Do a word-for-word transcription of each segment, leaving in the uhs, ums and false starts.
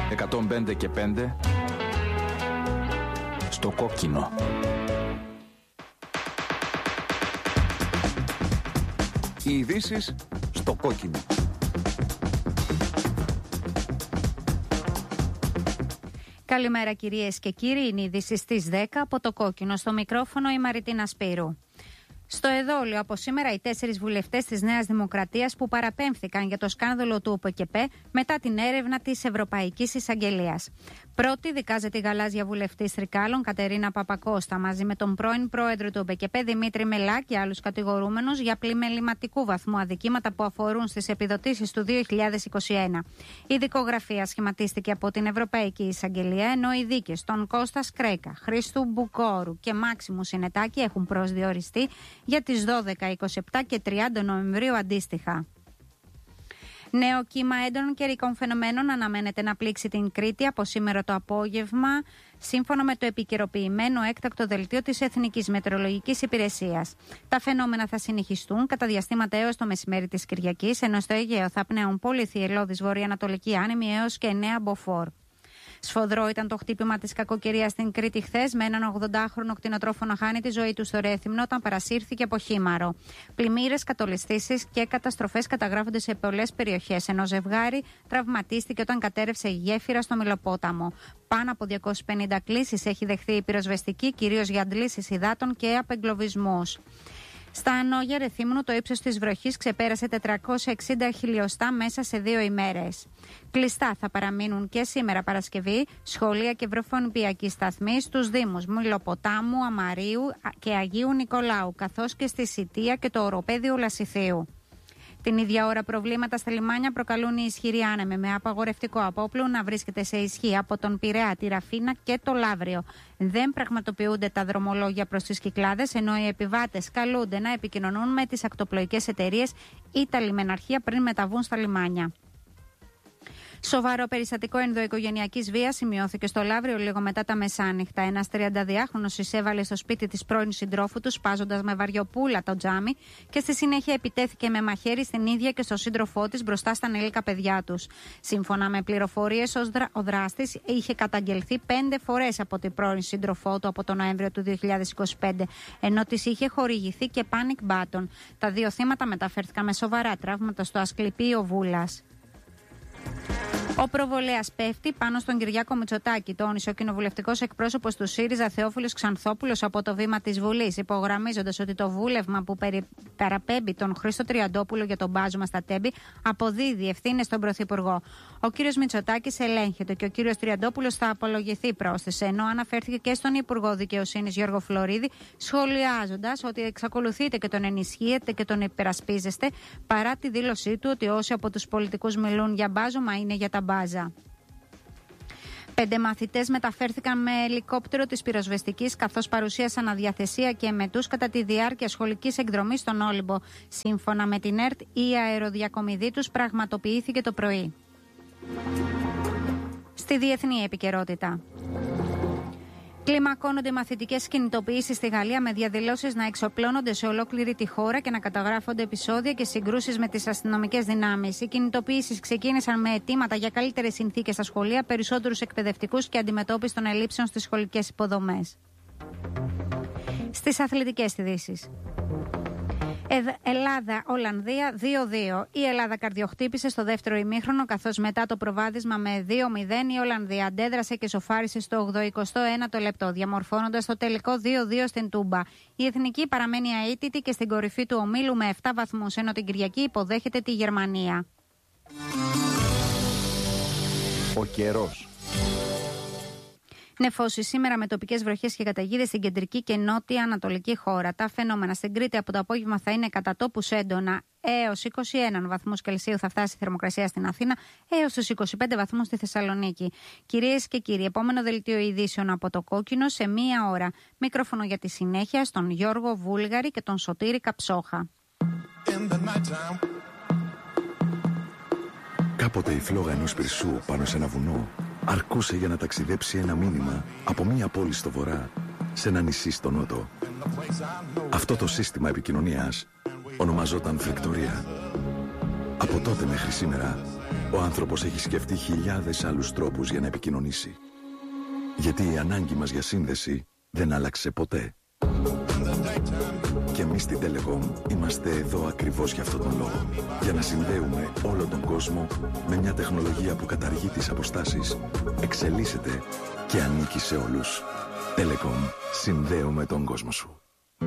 εκατόν πέντε και πέντε στο κόκκινο. Οι ειδήσεις στο κόκκινο. Καλημέρα κυρίες και κύριοι, είναι η είδηση στις δέκα από το κόκκινο. Στο μικρόφωνο η Μαριτίνα Σπύρου. Στο εδόλιο από σήμερα οι τέσσερις βουλευτές της Νέας Δημοκρατίας που παραπέμφθηκαν για το σκάνδαλο του ΟΠΕΚΕΠΕ μετά την έρευνα της Ευρωπαϊκής Εισαγγελίας. Πρώτη δικάζεται η γαλάζια βουλευτής Τρικάλων Κατερίνα Παπακώστα μαζί με τον πρώην πρόεδρο του ΟΠΕΚΕΠΕ Δημήτρη Μελά και άλλους κατηγορούμενους για πλημεληματικού βαθμού αδικήματα που αφορούν στις επιδοτήσεις του δύο χιλιάδες είκοσι ένα. Η δικογραφία σχηματίστηκε από την Ευρωπαϊκή Εισαγγελία, ενώ οι δίκες των Κώστα Κρέκα, Χρήστου Μπουκόρου και Μάξιμου Συνετάκη έχουν προσδιοριστεί για τις δώδεκα, είκοσι επτά και τριάντα Νοεμβρίου αντίστοιχα. Νέο κύμα έντονων καιρικών φαινομένων αναμένεται να πλήξει την Κρήτη από σήμερα το απόγευμα, σύμφωνα με το επικαιροποιημένο έκτακτο δελτίο της Εθνικής Μετεωρολογικής Υπηρεσίας. Τα φαινόμενα θα συνεχιστούν κατά διαστήματα έως το μεσημέρι της Κυριακής, ενώ στο Αιγαίο θα πνέουν πολύ θυελλώδης βορειοανατολική άνεμη έως και εννέα μποφόρ. Σφοδρό ήταν το χτύπημα της κακοκαιρίας στην Κρήτη χθες, με έναν ογδοντάχρονο κτηνοτρόφο να χάνει τη ζωή του στο Ρέθυμνο όταν παρασύρθηκε από χήμαρο. Πλημμύρες, κατολιστήσεις και καταστροφές καταγράφονται σε πολλές περιοχές, ενώ ζευγάρι τραυματίστηκε όταν κατέρευσε η γέφυρα στο Μηλοπόταμο. Πάνω από διακόσιες πενήντα κλήσεις έχει δεχθεί η πυροσβεστική, κυρίως για αντλήσεις υδάτων και απεγκλωβισμούς. Στα Ανόγια Ρεθύμνου το ύψος της βροχής ξεπέρασε τετρακόσια εξήντα χιλιοστά μέσα σε δύο ημέρες. Κλειστά θα παραμείνουν και σήμερα Παρασκευή σχολεία και βρεφονιπιακοί σταθμοί στους Δήμους Μηλοποτάμου, Αμαρίου και Αγίου Νικολάου, καθώς και στη Σιτία και το οροπέδιο Λασιθίου. Την ίδια ώρα προβλήματα στα λιμάνια προκαλούν οι ισχυροί άνεμοι, με απαγορευτικό απόπλου να βρίσκεται σε ισχύ από τον Πειραιά, τη Ραφίνα και το Λαύριο. Δεν πραγματοποιούνται τα δρομολόγια προς τις Κυκλάδες, ενώ οι επιβάτες καλούνται να επικοινωνούν με τις ακτοπλοϊκές εταιρείες ή τα λιμεναρχεία πριν μεταβούν στα λιμάνια. Σοβαρό περιστατικό ενδοοικογενειακής βίας σημειώθηκε στο Λαύριο λίγο μετά τα μεσάνυχτα. Ένας τριανταδυάχρονος εισέβαλε στο σπίτι της πρώην συντρόφου του, σπάζοντας με βαριοπούλα το τζάμι, και στη συνέχεια επιτέθηκε με μαχαίρι στην ίδια και στο σύντροφό της μπροστά στα ανήλικα παιδιά τους. Σύμφωνα με πληροφορίες, ο δράστης είχε καταγγελθεί πέντε φορές από την πρώην σύντροφό του από τον Νοέμβριο του δύο χιλιάδες είκοσι πέντε, ενώ της είχε χορηγηθεί και panic button. Τα δύο θύματα μεταφέρθηκαν με σοβαρά τραύματα στο Ασκληπείο Βούλας. Ο προβολέας πέφτει πάνω στον Κυριάκο Μητσοτάκη, τόνισε ο κοινοβουλευτικός εκπρόσωπος του ΣΥΡΙΖΑ Θεόφιλος Ξανθόπουλος από το βήμα της Βουλής, υπογραμμίζοντας ότι το βούλευμα που περι... παραπέμπει τον Χρήστο Τριαντόπουλο για τον μπάζουμα στα Τέμπη αποδίδει ευθύνες στον Πρωθυπουργό. Ο κύριος Μητσοτάκης ελέγχεται και ο κύριος Τριαντόπουλος θα απολογηθεί, πρόσθεσε, ενώ αναφέρθηκε και στον Υπουργό Δικαιοσύνης Γιώργο Φλωρίδη, σχολιάζοντας ότι εξακολουθείτε και τον ενισχύετε και τον υπερασπίζεστε, παρά τη δήλωσή του ότι όσοι από τους πολιτικούς μιλούν για μπάζουμα είναι για τα μπάζα. Πέντε μαθητές μεταφέρθηκαν με ελικόπτερο της πυροσβεστικής, καθώς παρουσίασαν αδιαθεσία και εμετούς κατά τη διάρκεια σχολικής εκδρομής στον Όλυμπο. Σύμφωνα με την ΕΡΤ, η αεροδιακομιδή τους πραγματοποιήθηκε το πρωί. Στη διεθνή επικαιρότητα. Κλιμακώνονται μαθητικές κινητοποιήσεις στη Γαλλία, με διαδηλώσεις να εξοπλώνονται σε ολόκληρη τη χώρα και να καταγράφονται επεισόδια και συγκρούσεις με τις αστυνομικές δυνάμεις. Οι κινητοποιήσεις ξεκίνησαν με αιτήματα για καλύτερες συνθήκες στα σχολεία, περισσότερους εκπαιδευτικούς και αντιμετώπιση των ελλείψεων στις σχολικές υποδομές. Στις αθλητικές ειδήσεις. Ελλάδα-Ολλανδία δύο δύο. Η Ελλάδα καρδιοχτύπησε στο δεύτερο ημίχρονο, καθώς μετά το προβάδισμα με δύο μηδέν η Ολλανδία αντέδρασε και σοφάρισε στο ογδοηκοστό ένατο λεπτό, διαμορφώνοντας το τελικό δύο δύο στην Τούμπα. Η Εθνική παραμένει αίτητη και στην κορυφή του ομίλου με επτά βαθμούς, ενώ την Κυριακή υποδέχεται τη Γερμανία. Ο καιρός. Νεφώσεις σήμερα με τοπικές βροχές και καταιγίδες στην κεντρική και νότια ανατολική χώρα. Τα φαινόμενα στην Κρήτη από το απόγευμα θα είναι κατά τόπους έντονα. Έως είκοσι ένα βαθμούς Κελσίου θα φτάσει η θερμοκρασία στην Αθήνα, έως τους είκοσι πέντε βαθμούς στη Θεσσαλονίκη. Κυρίες και κύριοι, επόμενο δελτίο ειδήσεων από το κόκκινο σε μία ώρα. Μικρόφωνο για τη συνέχεια στον Γιώργο Βούλγαρη και τον Σωτήρη Καψόχα. Κάποτε η φλόγα ενός πυρσού πάνω σε ένα βουνό αρκούσε για να ταξιδέψει ένα μήνυμα από μία πόλη στο βορρά σε ένα νησί στο νότο. Αυτό το σύστημα επικοινωνίας ονομαζόταν φλεκτορία. Από τότε μέχρι σήμερα Ο άνθρωπος έχει σκεφτεί χιλιάδες άλλους τρόπους για να επικοινωνήσει. Γιατί η ανάγκη μας για σύνδεση δεν άλλαξε ποτέ. Και εμείς στην Telecom είμαστε εδώ ακριβώς για αυτόν τον λόγο. Για να συνδέουμε όλο τον κόσμο με μια τεχνολογία που καταργεί τις αποστάσεις, εξελίσσεται και ανήκει σε όλους. Telecom. Συνδέουμε τον κόσμο σου.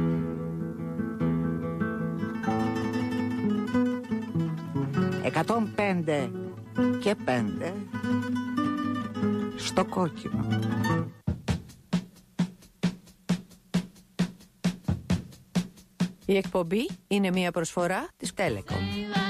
εκατόν πέντε και πέντε στο κόκκινο. Η εκπομπή είναι μια προσφορά της Telecom.